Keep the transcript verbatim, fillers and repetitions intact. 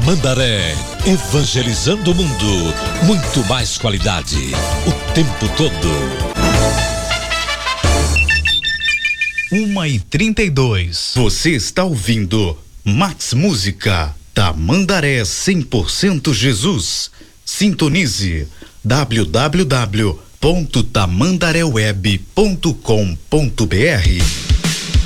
Tamandaré, evangelizando o mundo. Muito mais qualidade, o tempo todo. Uma e trinta e dois. Você está ouvindo Max Música, Tamandaré cem por cento Jesus. Sintonize w w w ponto tamandaré web ponto com ponto b r.